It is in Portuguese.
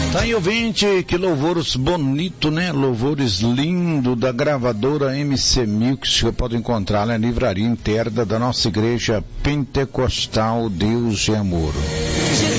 Tá aí, ouvinte, que louvores bonito, né? Louvores lindo da gravadora MC Mix, que você pode encontrar na livraria interna da nossa igreja pentecostal Deus e Amor.